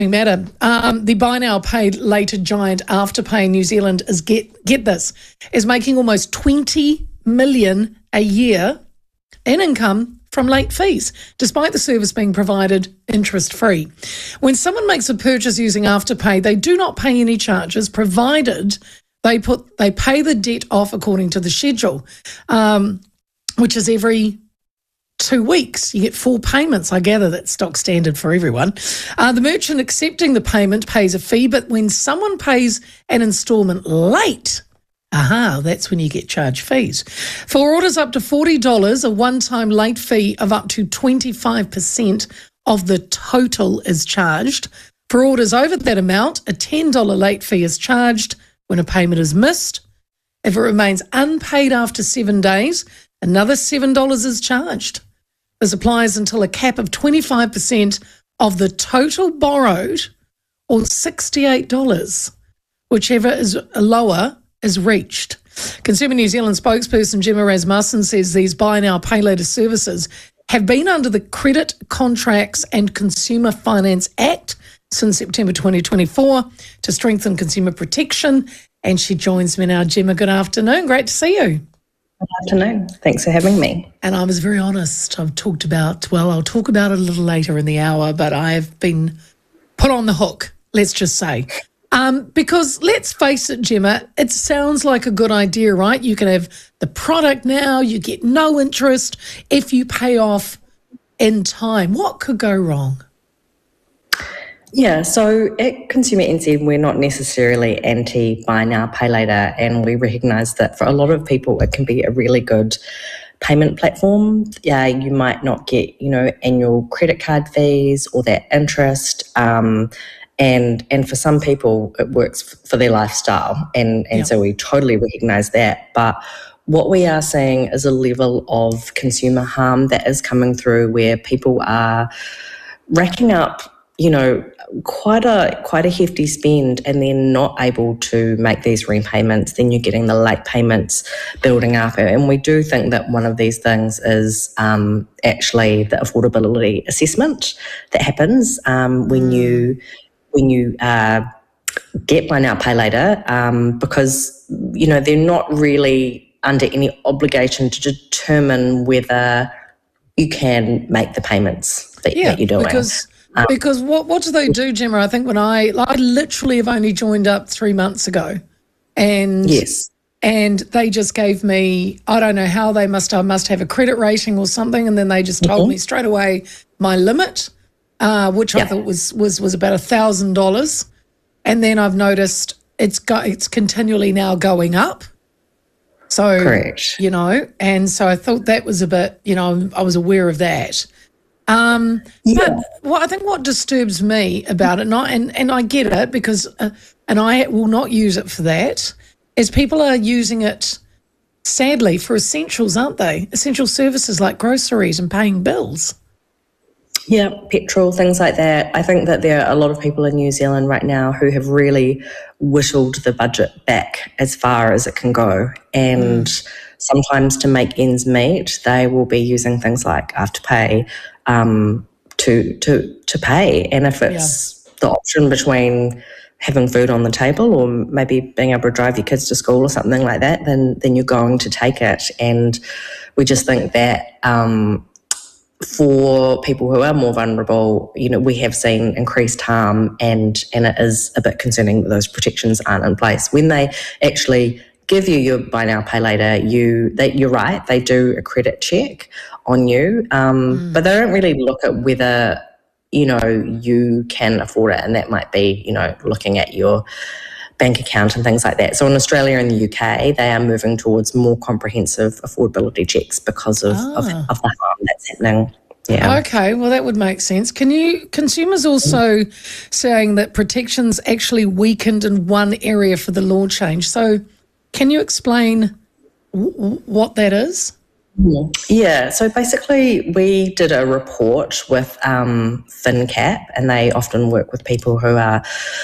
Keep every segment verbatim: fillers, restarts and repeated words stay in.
matter. Um, the buy now, pay later giant Afterpay in New Zealand is, get get this, is making almost twenty million a year in income from late fees, despite the service being provided interest-free. When someone makes a purchase using Afterpay, they do not pay any charges, provided they put they pay the debt off according to the schedule, um, which is every two weeks. You get four payments. I gather that's stock standard for everyone. Uh, the merchant accepting the payment pays a fee, but when someone pays an instalment late, aha, that's when you get charged fees. For orders up to forty dollars, a one-time late fee of up to twenty-five percent of the total is charged. For orders over that amount, a ten dollars late fee is charged when a payment is missed. If it remains unpaid after seven days, another seven dollars is charged. This applies until a cap of twenty-five percent of the total borrowed, or sixty-eight dollars, whichever is lower, is reached. Consumer New Zealand spokesperson Gemma Rasmussen says these buy now, pay later services have been under the Credit Contracts and Consumer Finance Act since September twenty twenty-four to strengthen consumer protection. And she joins me now. Gemma, good afternoon. Great to see you. Good afternoon. Thanks for having me. And I was very honest. I've talked about, well, I'll talk about it a little later in the hour, but I've been put on the hook, let's just say. Um, because let's face it, Gemma, it sounds like a good idea, right? You can have the product now, you get no interest if you pay off in time. What could go wrong? Yeah, so at Consumer N Z, we're not necessarily anti-buy now, pay later, and we recognise that for a lot of people it can be a really good payment platform. Yeah, you might not get, you know, annual credit card fees or that interest, um, and and for some people it works for their lifestyle, and, and yeah. So we totally recognise that. But what we are seeing is a level of consumer harm that is coming through where people are racking up, you know, quite a quite a hefty spend, and they're not able to make these repayments. Then you're getting the late payments building up, and we do think that one of these things is um, actually the affordability assessment that happens um, when you when you uh, get buy now, pay later, um, because you know they're not really under any obligation to determine whether you can make the payments that, yeah, that you're doing. Because- Um, because what what do they do, Gemma? I think when I I literally have only joined up three months ago, and yes, and they just gave me, I don't know how, they must I must have a credit rating or something, and then they just told mm-hmm. me straight away my limit, uh, which yeah. I thought was was was about a thousand dollars, and then I've noticed it's got it's continually now going up. So correct, you know, and so I thought that was a bit, you know, I was aware of that. Um, yeah. But what I think what disturbs me about it, not, and, and I get it because, uh, and I will not use it for that, is people are using it, sadly, for essentials, aren't they? Essential services like groceries and paying bills. Yeah, petrol, things like that. I think that there are a lot of people in New Zealand right now who have really whittled the budget back as far as it can go. And mm. sometimes to make ends meet, they will be using things like Afterpay um, to to to pay. And if it's yeah. the option between having food on the table or maybe being able to drive your kids to school or something like that, then then you're going to take it. And we just think that um, for people who are more vulnerable, you know, we have seen increased harm, and and it is a bit concerning that those protections aren't in place. When they actually give you your buy now, pay later, you they, you're right, they do a credit check on you, um, mm. but they don't really look at whether, you know, you can afford it, and that might be, you know, looking at your bank account and things like that. So in Australia and the U K, they are moving towards more comprehensive affordability checks because of, ah. of, of the harm that's happening. Yeah. Okay, well, that would make sense. Can you, consumers also mm. saying that protections actually weakened in one area for the law change. So can you explain w- what that is? Yeah, so basically we did a report with um, FinCap, and they often work with people who are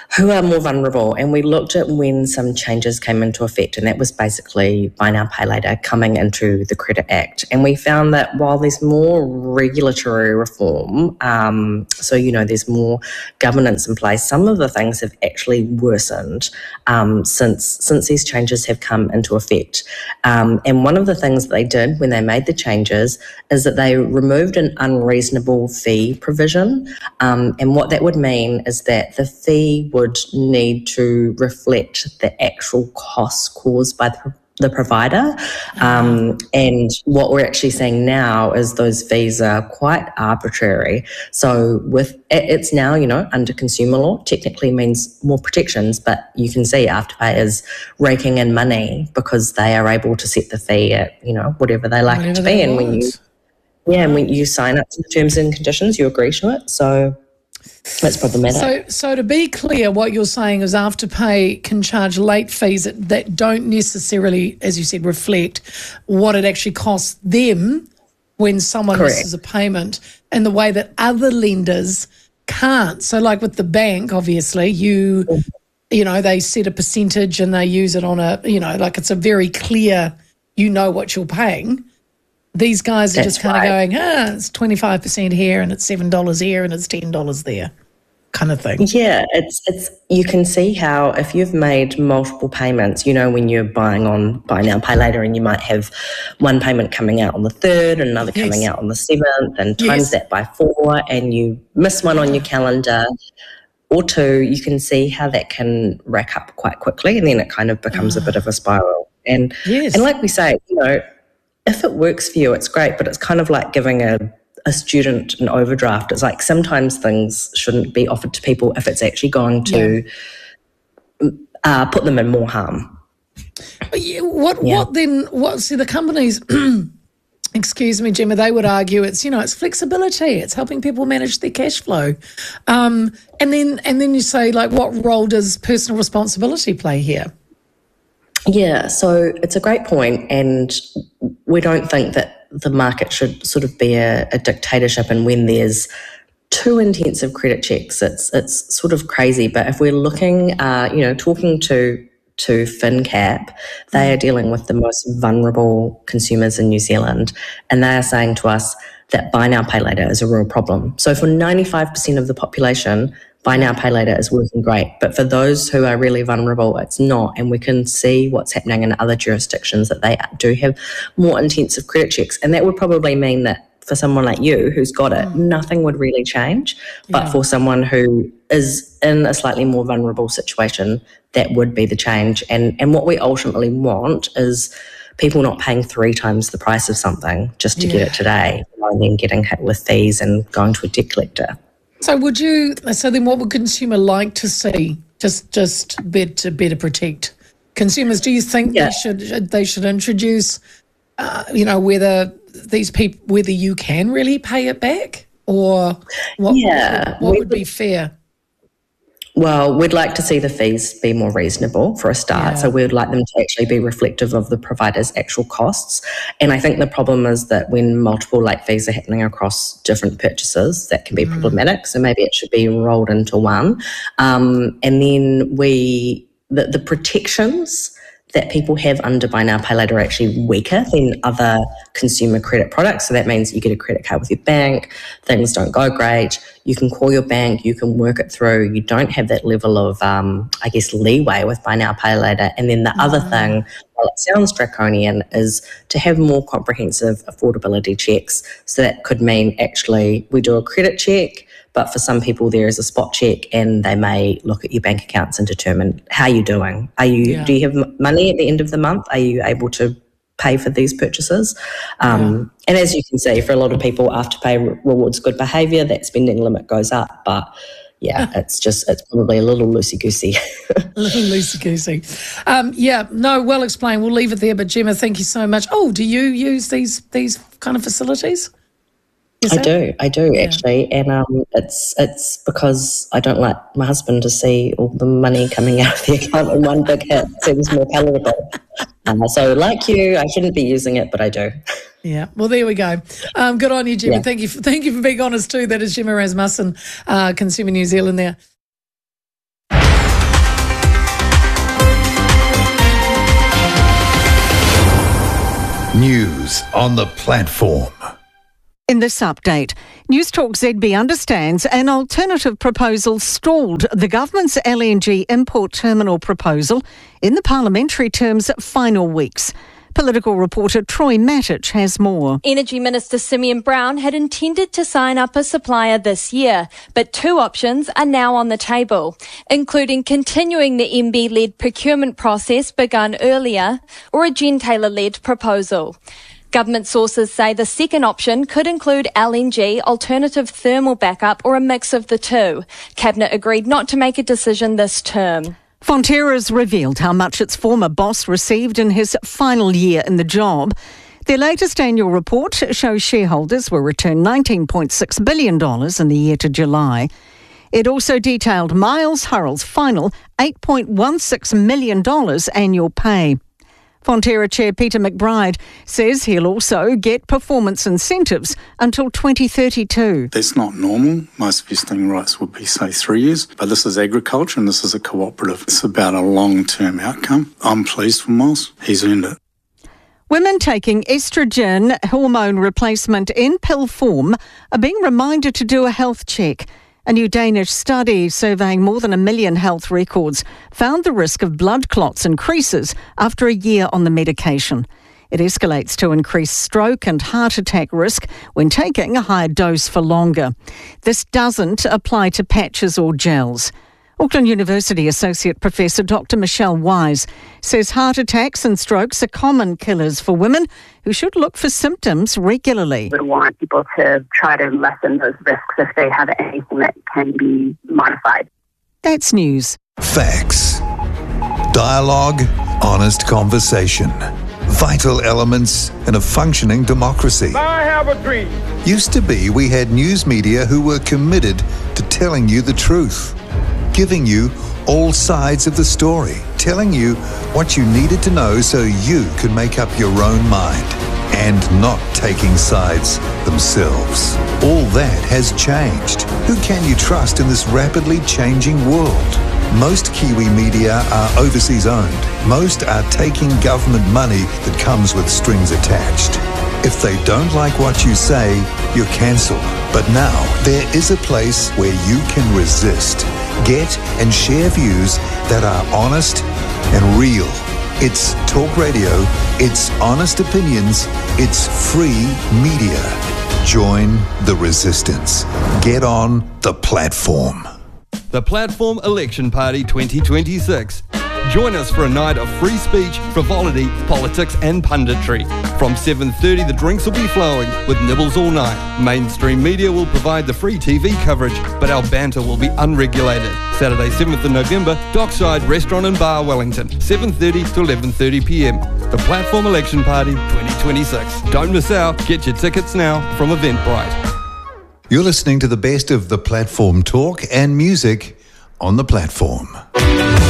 who are more vulnerable. And we looked at when some changes came into effect, and that was basically Buy Now, Pay Later coming into the Credit Act. And we found that while there's more regulatory reform, um, so, you know, there's more governance in place, some of the things have actually worsened um, since, since these changes have come into effect. Um, and one of the things that they did when they made the changes is that they removed an unreasonable fee provision. Um, and what that would mean is that the fee would need to reflect the actual costs caused by the, the provider. Um, and what we're actually seeing now is those fees are quite arbitrary. So with it's now, you know, under consumer law, technically means more protections, but you can see Afterpay is raking in money because they are able to set the fee at, you know, whatever they like Whatever it to be. And want. when you Yeah, and when you sign up to the terms and conditions, you agree to it. So that's problematic. So, so to be clear, what you're saying is Afterpay can charge late fees that, that don't necessarily, as you said, reflect what it actually costs them when someone Correct. misses a payment, in the way that other lenders can't. So like with the bank, obviously, you, you know, they set a percentage and they use it on a, you know, like it's a very clear, you know what you're paying. These guys are That's just kind right. of going, ah, it's twenty-five percent here and it's seven dollars here and it's ten dollars there, kind of thing. Yeah, it's it's you can see how if you've made multiple payments, you know, when you're buying on Buy Now, Pay Later, and you might have one payment coming out on the third and another Yes. coming out on the seventh, and Yes. times that by four, and you miss one on your calendar or two, you can see how that can rack up quite quickly, and then it kind of becomes a bit of a spiral. And Yes. and like we say, you know, if it works for you, it's great, but it's kind of like giving a, a student an overdraft. It's like sometimes things shouldn't be offered to people if it's actually going to uh, put them in more harm. But yeah, what Yeah. what then? What see the companies? Excuse me, Gemma. They would argue it's you know it's flexibility. It's helping people manage their cash flow, um, and then and then you say like, what role does personal responsibility play here? Yeah, so it's a great point, and we don't think that the market should sort of be a, a dictatorship. And when there's too intensive credit checks, it's it's sort of crazy. But if we're looking, uh, you know, talking to to FinCap, they are dealing with the most vulnerable consumers in New Zealand, and they are saying to us that Buy Now, Pay Later is a real problem. So for ninety-five percent of the population, Buy Now, Pay Later is working great. But for those who are really vulnerable, it's not. And we can see what's happening in other jurisdictions that they do have more intensive credit checks. And that would probably mean that for someone like you who's got it, nothing would really change. But Yeah. for someone who is in a slightly more vulnerable situation, that would be the change. And, and what we ultimately want is people not paying three times the price of something just to Yeah. get it today, and then getting hit with fees and going to a debt collector. So would you? So then, what would consumer like to see? Just just bit to better protect consumers. Do you think Yeah. they should they should introduce, uh, you know, whether these people whether you can really pay it back, or what? Yeah, what we would be fair? Well, we'd like to see the fees be more reasonable for a start. Yeah. So we would like them to actually be reflective of the provider's actual costs. And I think the problem is that when multiple late fees are happening across different purchases, that can be problematic. So maybe it should be rolled into one. Um, and then we, the, the protections that people have under Buy Now, Pay Later are actually weaker than other consumer credit products. So that means you get a credit card with your bank, things don't go great, you can call your bank, you can work it through, you don't have that level of, um, I guess, leeway with Buy Now, Pay Later. And then the mm. other thing, while it sounds draconian, is to have more comprehensive affordability checks. So that could mean actually we do a credit check, but for some people there is a spot check, and they may look at your bank accounts and determine how you're doing. Are you? Yeah. Do you have m- money at the end of the month? Are you able to pay for these purchases? Um, yeah. And as you can see, for a lot of people, Afterpay re- rewards good behaviour. That spending limit goes up, but yeah, it's just it's probably a little loosey goosey. A little loosey goosey. Um, yeah, no, well explained. We'll leave it there. But Gemma, thank you so much. Oh, do you use these these kind of facilities? Is I that- do, I do Yeah. actually, and um, it's it's because I don't like my husband to see all the money coming out of the account in one big hit. It seems more palatable. Uh, so, like you, I shouldn't be using it, but I do. Yeah, well, there we go. Um, good on you, Gemma. Yeah. Thank you, for, thank you for being honest too. That is Gemma Rasmussen, uh, Consumer New Zealand there. News on the platform. In this update, Newstalk Z B understands an alternative proposal stalled the government's L N G import terminal proposal in the parliamentary term's final weeks. Political reporter Troy Matic has more. Energy Minister Simeon Brown had intended to sign up a supplier this year, but two options are now on the table, including continuing the M B-led procurement process begun earlier or a Gentailer-led proposal. Government sources say the second option could include L N G, alternative thermal backup, or a mix of the two. Cabinet agreed not to make a decision this term. Fonterra's revealed how much its former boss received in his final year in the job. Their latest annual report shows shareholders were returned nineteen point six billion dollars in the year to July. It also detailed Miles Hurrell's final eight point one six million dollars annual pay. Fonterra Chair Peter McBride says he'll also get performance incentives until twenty thirty-two. That's not normal. Most vesting rights would be, say, three years. But this is agriculture and this is a cooperative. It's about a long-term outcome. I'm pleased for Miles. He's earned it. Women taking estrogen hormone replacement in pill form are being reminded to do a health check. A new Danish study surveying more than a million health records found the risk of blood clots increases after a year on the medication. It escalates to increased stroke and heart attack risk when taking a higher dose for longer. This doesn't apply to patches or gels. Auckland University Associate Professor Doctor Michelle Wise says heart attacks and strokes are common killers for women who should look for symptoms regularly. We want people to try to lessen those risks if they have anything that can be modified. That's news. Facts. Dialogue, honest conversation. Vital elements in a functioning democracy. I have a dream. Used to be we had news media who were committed to telling you the truth, giving you all sides of the story, telling you what you needed to know so you could make up your own mind, and not taking sides themselves. All that has changed. Who can you trust in this rapidly changing world? Most Kiwi media are overseas owned. Most are taking government money that comes with strings attached. If they don't like what you say, you're cancelled. But now, there is a place where you can resist. Get and share views that are honest and real. It's talk radio, it's honest opinions, it's free media. Join the resistance. Get on the platform. The Platform Election Party twenty twenty-six. Join us for a night of free speech, frivolity, politics and punditry. From seven thirty, the drinks will be flowing with nibbles all night. Mainstream media will provide the free T V coverage, but our banter will be unregulated. Saturday, seventh of November, Dockside Restaurant and Bar, Wellington, seven thirty to eleven thirty p m. The Platform Election Party twenty twenty-six. Don't miss out. Get your tickets now from Eventbrite. You're listening to the best of the platform talk and music on the platform.